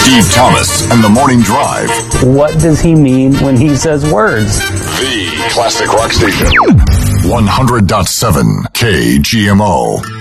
Steve Thomas and the Morning Drive. What does he mean when he says words? The Classic Rock Station. 100.7 KGMO.